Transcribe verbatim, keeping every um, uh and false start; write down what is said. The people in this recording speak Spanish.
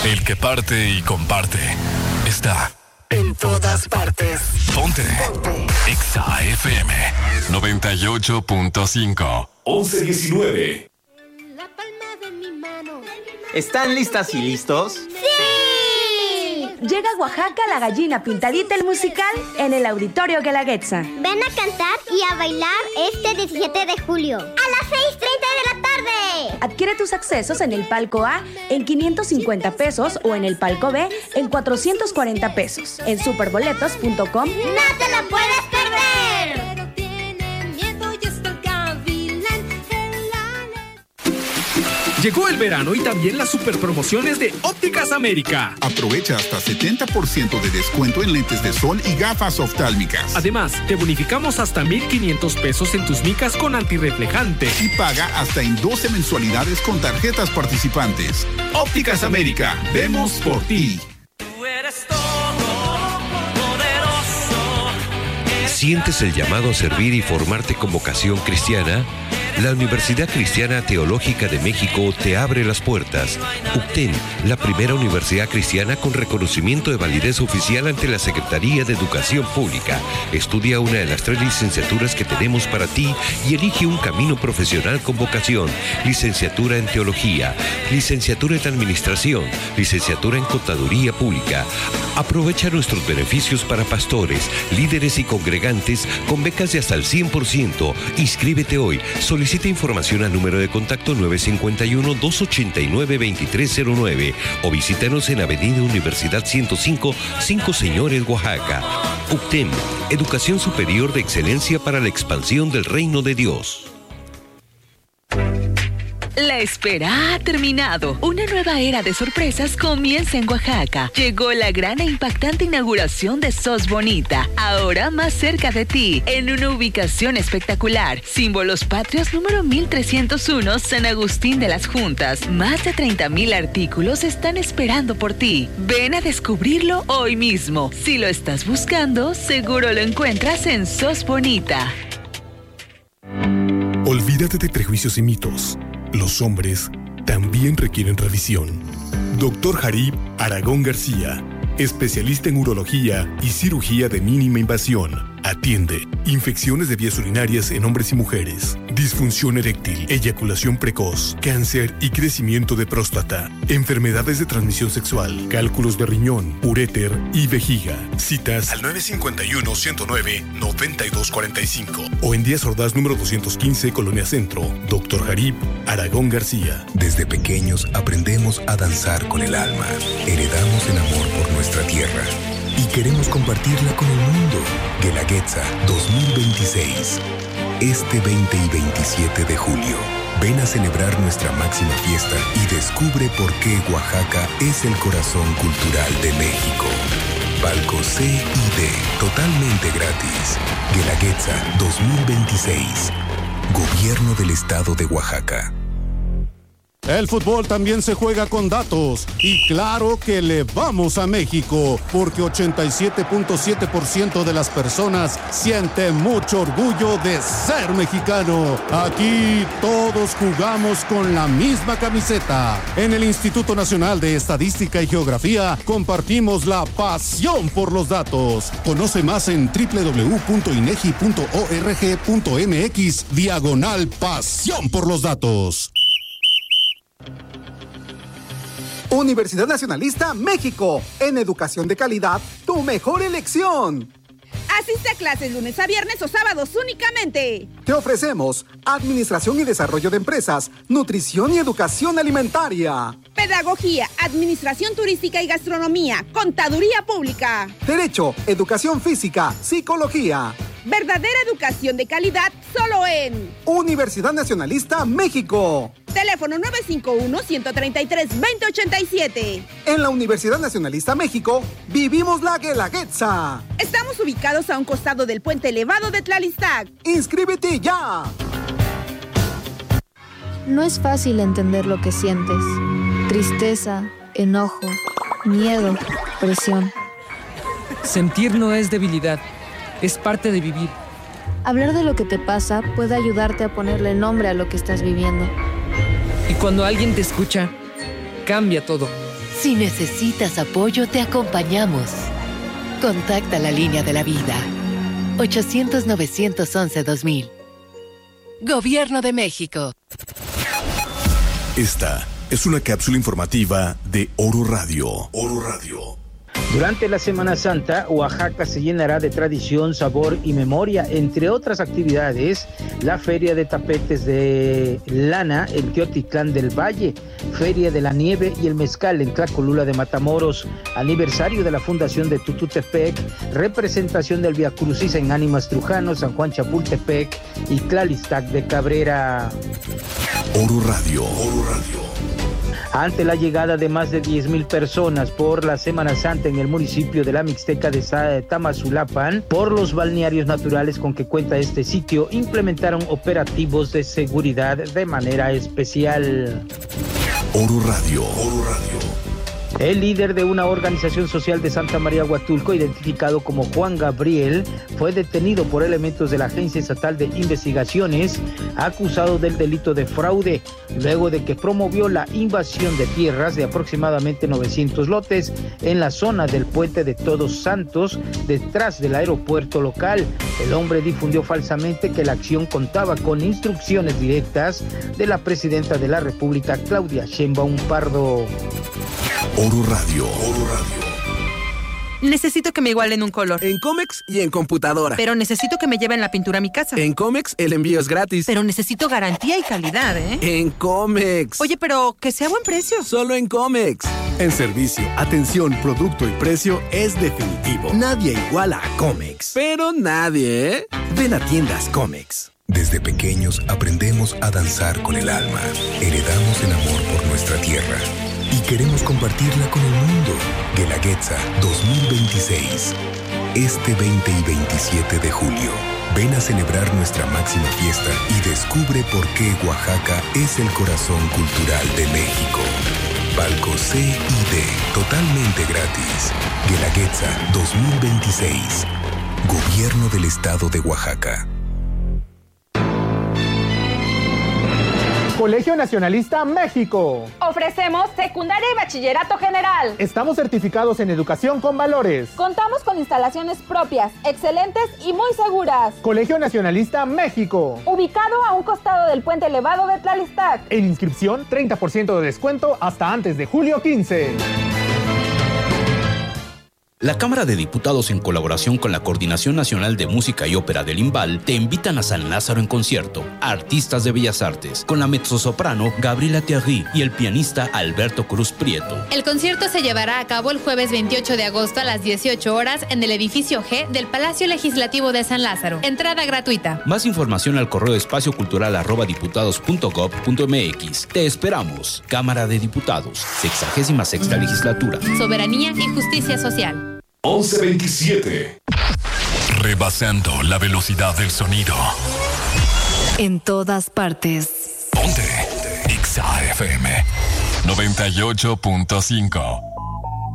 El que parte y comparte está en todas partes. Ponte. Ponte. Exa F M noventa y ocho punto cinco. once diecinueve. La palma de mi mano. ¿Están listas y listos? ¡Sí! Llega a Oaxaca la gallina pintadita el musical en el Auditorio Guelaguetza. Ven a cantar y a bailar este diecisiete de julio a las seis treinta de la tarde. Adquiere tus accesos en el palco A en quinientos cincuenta pesos o en el palco B en cuatrocientos cuarenta pesos en superboletos punto com. ¡No te la puedes perder! Llegó el verano y también las super promociones de Ópticas América. Aprovecha hasta setenta por ciento de descuento en lentes de sol y gafas oftálmicas. Además, te bonificamos hasta mil quinientos pesos en tus micas con antirreflejante. Y paga hasta en doce mensualidades con tarjetas participantes. Ópticas América, vemos por ti. Tú eres todo poderoso. ¿Sientes el llamado a servir y formarte con vocación cristiana? La Universidad Cristiana Teológica de México te abre las puertas. U C T E M, la primera universidad cristiana con reconocimiento de validez oficial ante la Secretaría de Educación Pública. Estudia una de las tres licenciaturas que tenemos para ti y elige un camino profesional con vocación. Licenciatura en Teología, licenciatura en Administración, licenciatura en Contaduría Pública. Aprovecha nuestros beneficios para pastores, líderes y congregantes con becas de hasta el cien por ciento. Inscríbete hoy. Solicita información al número de contacto nueve cinco uno, dos ocho nueve, dos tres cero nueve o visítanos en Avenida Universidad ciento cinco, Cinco Señores, Oaxaca. U C T E M, Educación Superior de Excelencia para la Expansión del Reino de Dios. La espera ha terminado. Una nueva era de sorpresas comienza en Oaxaca. Llegó la gran e impactante inauguración de Sos Bonita, ahora más cerca de ti, en una ubicación espectacular. Símbolos Patrios número mil trescientos uno, San Agustín de las Juntas. Más de treinta mil artículos están esperando por ti. Ven a descubrirlo hoy mismo. Si lo estás buscando, seguro lo encuentras en Sos Bonita. Olvídate de prejuicios y mitos. Los hombres también requieren revisión. Doctor Jarib Aragón García, especialista en urología y cirugía de mínima invasión. Atiende infecciones de vías urinarias en hombres y mujeres, disfunción eréctil, eyaculación precoz, cáncer y crecimiento de próstata, enfermedades de transmisión sexual, cálculos de riñón, uréter y vejiga. Citas al nueve cinco uno, ciento nueve, noventa y dos cuarenta y cinco o en Díaz Ordaz número doscientos quince, Colonia Centro. Doctor Jarib Aragón García. Desde pequeños aprendemos a danzar con el alma. Heredamos el amor por nuestra tierra y queremos compartirla con el mundo. Guelaguetza dos mil veintiséis. Este veinte y veintisiete de julio. Ven a celebrar nuestra máxima fiesta y descubre por qué Oaxaca es el corazón cultural de México. Palco C y D, totalmente gratis. Guelaguetza dos mil veintiséis. Gobierno del Estado de Oaxaca. El fútbol también se juega con datos y claro que le vamos a México porque ochenta y siete punto siete por ciento de las personas siente mucho orgullo de ser mexicano. Aquí todos jugamos con la misma camiseta. En el Instituto Nacional de Estadística y Geografía compartimos la pasión por los datos. Conoce más en doble u doble u doble u punto inegi punto org punto mx diagonal pasión por los datos. Universidad Nacionalista México. En educación de calidad, tu mejor elección. Asiste a clases lunes a viernes o sábados únicamente. Te ofrecemos Administración y Desarrollo de Empresas, Nutrición y Educación Alimentaria, Pedagogía, Administración Turística y Gastronomía, Contaduría Pública, Derecho, Educación Física, Psicología. Verdadera educación de calidad solo en Universidad Nacionalista México. Teléfono nueve cinco uno, uno tres tres, dos cero ocho siete. En la Universidad Nacionalista México vivimos la Guelaguetza. Estamos ubicados a un costado del puente elevado de Tlalistac. ¡Inscríbete ya! No es fácil entender lo que sientes. Tristeza, enojo, miedo, presión. Sentir no es debilidad, es parte de vivir. Hablar de lo que te pasa puede ayudarte a ponerle nombre a lo que estás viviendo. Y cuando alguien te escucha, cambia todo. Si necesitas apoyo, te acompañamos. Contacta la línea de la vida. ochocientos, novecientos once, dos mil. Gobierno de México. Esta es una cápsula informativa de Oro Radio. Oro Radio. Durante la Semana Santa, Oaxaca se llenará de tradición, sabor y memoria. Entre otras actividades, la Feria de Tapetes de Lana en Teotitlán del Valle, Feria de la Nieve y el Mezcal en Tlacolula de Matamoros, aniversario de la fundación de Tututepec, representación del Via Crucis en Ánimas Trujano, San Juan Chapultepec y Tlalistac de Cabrera. Oro Radio. Oro Radio. Ante la llegada de más de diez mil personas por la Semana Santa en el municipio de la Mixteca de Tamazulapan, por los balnearios naturales con que cuenta este sitio, implementaron operativos de seguridad de manera especial. Oro Radio. Oro Radio. El líder de una organización social de Santa María Huatulco, identificado como Juan Gabriel, fue detenido por elementos de la Agencia Estatal de Investigaciones, acusado del delito de fraude, luego de que promovió la invasión de tierras de aproximadamente novecientos lotes en la zona del Puente de Todos Santos, detrás del aeropuerto local. El hombre difundió falsamente que la acción contaba con instrucciones directas de la presidenta de la República, Claudia Sheinbaum Pardo. Oro Radio. Oro Radio. Necesito que me igualen un color. En Comex y en computadora. Pero necesito que me lleven la pintura a mi casa. En Comex el envío es gratis. Pero necesito garantía y calidad, ¿eh? En Comex. Oye, pero que sea buen precio. Solo en Comex. En servicio, atención, producto y precio es definitivo. Nadie iguala a Comex. Pero nadie, ¿eh? Ven a tiendas Comex. Desde pequeños aprendemos a danzar con el alma. Heredamos el amor por nuestra tierra. Y queremos compartirla con el mundo. Guelaguetza dos mil veintiséis. Este veinte y veintisiete de julio. Ven a celebrar nuestra máxima fiesta y descubre por qué Oaxaca es el corazón cultural de México. Palco C y D, totalmente gratis. Guelaguetza dos mil veintiséis. Gobierno del Estado de Oaxaca. Colegio Nacionalista México. Ofrecemos secundaria y bachillerato general. Estamos certificados en educación con valores. Contamos con instalaciones propias, excelentes y muy seguras. Colegio Nacionalista México. Ubicado a un costado del puente elevado de Tlalistac. En inscripción, treinta por ciento de descuento hasta antes de julio quince. La Cámara de Diputados, en colaboración con la Coordinación Nacional de Música y Ópera del IMBAL, te invitan a San Lázaro en concierto, artistas de Bellas Artes, con la mezzosoprano Gabriela Thierry y el pianista Alberto Cruz Prieto. El concierto se llevará a cabo el jueves veintiocho de agosto a las dieciocho horas en el edificio G del Palacio Legislativo de San Lázaro. Entrada gratuita. Más información al correo espaciocultural arroba diputados punto gob punto mx. Te esperamos. Cámara de Diputados, sexagésima sexta legislatura. Soberanía y justicia social. once veintisiete. Rebasando la velocidad del sonido. En todas partes. Ponte Exa F M noventa y ocho punto cinco.